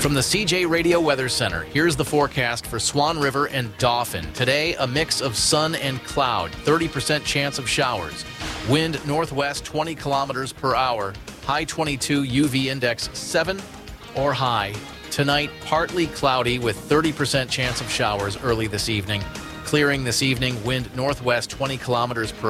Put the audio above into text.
From the CJ Radio Weather Center, here's the forecast for Swan River and Dauphin. Today, a mix of sun and cloud, 30% chance of showers. Wind northwest 20 kilometers per hour, high 22, UV index 7 or high. Tonight, partly cloudy with 30% chance of showers early this evening. Clearing this evening, wind northwest 20 kilometers per